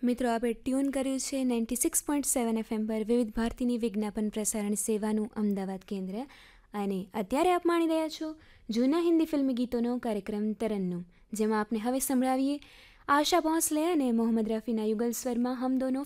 મિત્રો, આપણે ટ્યુન કર્યું છે 96.7 FM પર વિવિધ ભારતીની વિજ્ઞાપન પ્રસારણ સેવાનું અમદાવાદ કેન્દ્ર. અને અત્યારે આપ માણી રહ્યા છો જૂના હિન્દી ફિલ્મી ગીતોનો કાર્યક્રમ તરન્નુમ, જેમાં આપને હવે સંભળાવીએ આશા ભોંસલે અને મોહમ્મદ રફીના યુગલ સ્વરમાં હમ દોનો